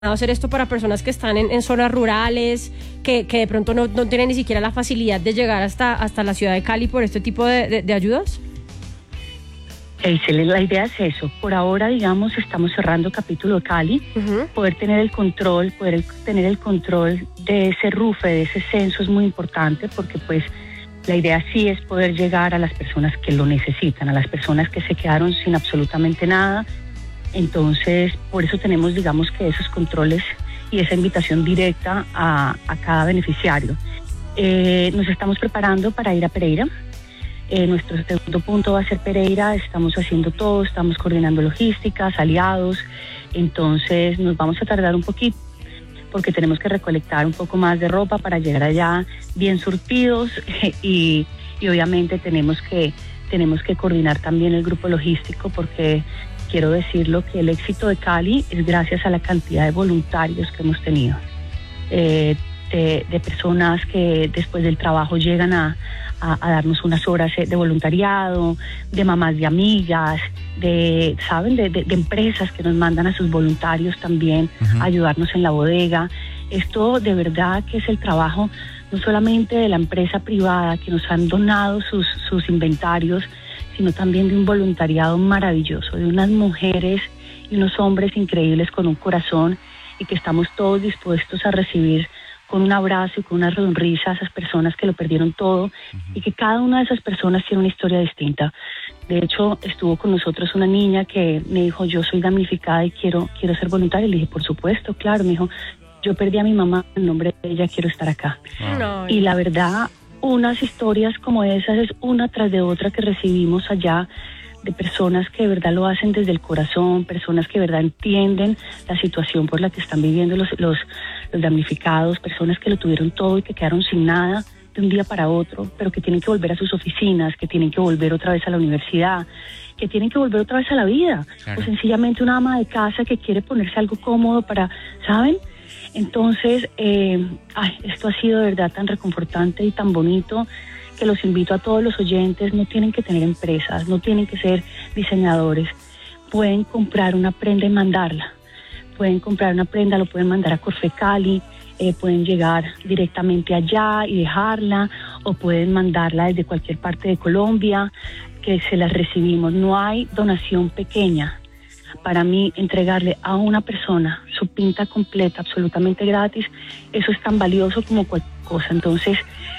hacer esto para personas que están en zonas rurales, que de pronto no tienen ni siquiera la facilidad de llegar hasta la ciudad de Cali por este tipo de ayudas? La idea es eso. Por ahora, digamos, estamos cerrando capítulo de Cali, poder tener el control de ese RUFE, de ese censo es muy importante, porque pues la idea sí es poder llegar a las personas que lo necesitan, a las personas que se quedaron sin absolutamente nada. Entonces, por eso tenemos, digamos, que esos controles y esa invitación directa a cada beneficiario. Nos estamos preparando para ir a Pereira. Nuestro segundo punto va a ser Pereira. Estamos haciendo todo, estamos coordinando logísticas, aliados. Entonces, nos vamos a tardar un poquito porque tenemos que recolectar un poco más de ropa para llegar allá bien surtidos y obviamente tenemos que coordinar también el grupo logístico, porque quiero decirlo que el éxito de Cali es gracias a la cantidad de voluntarios que hemos tenido, de personas que después del trabajo llegan a darnos unas horas de voluntariado, de mamás de amigas, de empresas que nos mandan a sus voluntarios también a ayudarnos en la bodega. Esto de verdad que es el trabajo no solamente de la empresa privada que nos han donado sus inventarios, sino también de un voluntariado maravilloso, de unas mujeres y unos hombres increíbles con un corazón, y que estamos todos dispuestos a recibir con un abrazo y con una sonrisa a esas personas que lo perdieron todo, y que cada una de esas personas tiene una historia distinta. De hecho, estuvo con nosotros una niña que me dijo: yo soy damnificada y quiero ser voluntaria. Y le dije: por supuesto, claro. Me dijo: yo perdí a mi mamá, en nombre de ella quiero estar acá. No. Y la verdad, unas historias como esas es una tras de otra que recibimos allá, de personas que de verdad lo hacen desde el corazón, personas que de verdad entienden la situación por la que están viviendo los damnificados, personas que lo tuvieron todo y que quedaron sin nada de un día para otro, pero que tienen que volver a sus oficinas, que tienen que volver otra vez a la universidad, que tienen que volver otra vez a la vida, claro. O sencillamente una ama de casa que quiere ponerse algo cómodo para, ¿saben? Entonces, esto ha sido de verdad tan reconfortante y tan bonito, que los invito a todos los oyentes. No tienen que tener empresas, no tienen que ser diseñadores, pueden comprar una prenda y mandarla. Pueden comprar una prenda, lo pueden mandar a Corfe Cali, pueden llegar directamente allá y dejarla, o pueden mandarla desde cualquier parte de Colombia, que se las recibimos. No hay donación pequeña. Para mí, entregarle a una persona su pinta completa, absolutamente gratis, eso es tan valioso como cualquier cosa. Entonces,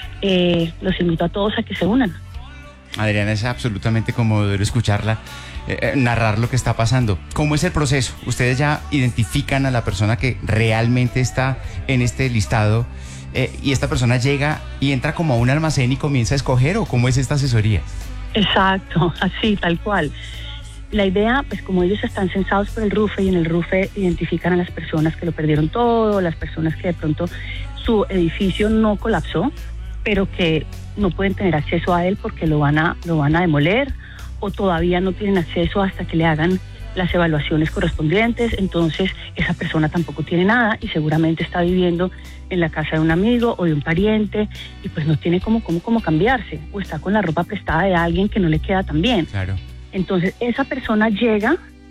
los invito a todos a que se unan. Adriana, es absolutamente conmovedor escucharla narrar lo que está pasando. ¿Cómo es el proceso? ¿Ustedes ya identifican a la persona que realmente está en este listado y esta persona llega y entra como a un almacén y comienza a escoger, o cómo es esta asesoría? Exacto, así, tal cual. La idea, pues como ellos están censados por el RUFE, y en el RUFE identifican a las personas que lo perdieron todo, las personas que de pronto su edificio no colapsó, pero que no pueden tener acceso a él porque lo van a demoler, o todavía no tienen acceso hasta que le hagan las evaluaciones correspondientes. Entonces esa persona tampoco tiene nada y seguramente está viviendo en la casa de un amigo o de un pariente, y pues no tiene cómo cambiarse, o está con la ropa prestada de alguien que no le queda tan bien. Claro. Entonces esa persona llega,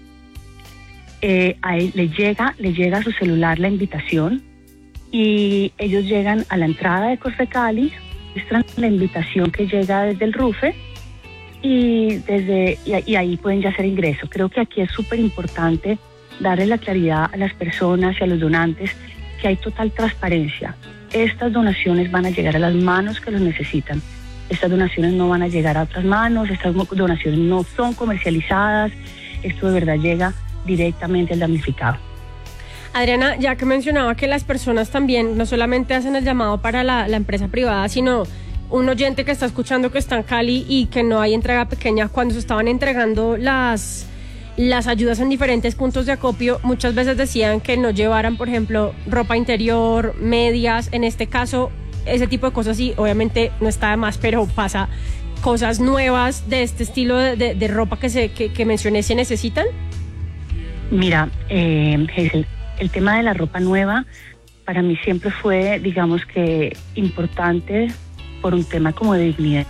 a él le llega a su celular la invitación, y ellos llegan a la entrada de Corfe Cali, muestran la invitación que llega desde el RUFE, y ahí pueden ya hacer ingreso. Creo que aquí es súper importante darle la claridad a las personas y a los donantes que hay total transparencia. Estas donaciones van a llegar a las manos que los necesitan. Estas donaciones no van a llegar a otras manos, estas donaciones no son comercializadas, esto de verdad llega directamente al damnificado. Adriana, ya que mencionaba que las personas también no solamente hacen el llamado para la empresa privada, sino un oyente que está escuchando que está en Cali y que no hay entrega pequeña, cuando se estaban entregando las ayudas en diferentes puntos de acopio, muchas veces decían que no llevaran, por ejemplo, ropa interior, medias. En este caso, ese tipo de cosas sí, obviamente no está de más, pero pasa, cosas nuevas de este estilo de ropa que mencioné, ¿se necesitan? Mira, Hazel, el tema de la ropa nueva para mí siempre fue, digamos que, importante por un tema como de dignidad.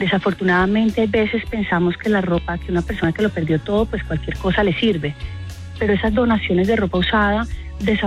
Desafortunadamente, a veces pensamos que la ropa, que una persona que lo perdió todo, pues cualquier cosa le sirve. pero esas donaciones de ropa usada